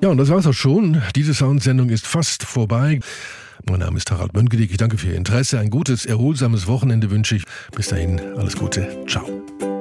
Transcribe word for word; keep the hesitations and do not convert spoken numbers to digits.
Ja, und das war's auch schon. Diese Soundsendung ist fast vorbei. Mein Name ist Harald Mönckeberg. Ich danke für Ihr Interesse. Ein gutes, erholsames Wochenende wünsche ich. Bis dahin, alles Gute. Ciao.